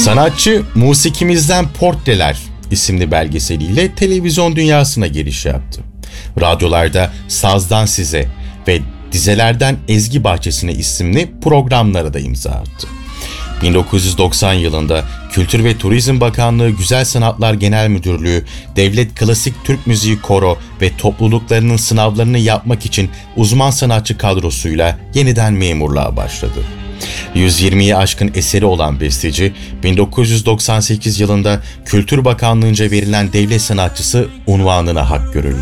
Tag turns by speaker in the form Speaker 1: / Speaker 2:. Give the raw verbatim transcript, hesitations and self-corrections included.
Speaker 1: Sanatçı Musikimizden Portreler isimli belgeseliyle televizyon dünyasına giriş yaptı. Radyolarda Sazdan Size ve Dizelerden Ezgi Bahçesine isimli programlara da imza attı. bin dokuz yüz doksan yılında Kültür ve Turizm Bakanlığı Güzel Sanatlar Genel Müdürlüğü, Devlet Klasik Türk Müziği Koro ve topluluklarının sınavlarını yapmak için uzman sanatçı kadrosuyla yeniden memurluğa başladı. yüz yirmiyi aşkın eseri olan besteci, bin dokuz yüz doksan sekiz yılında Kültür Bakanlığı'nca verilen devlet sanatçısı unvanına hak görüldü.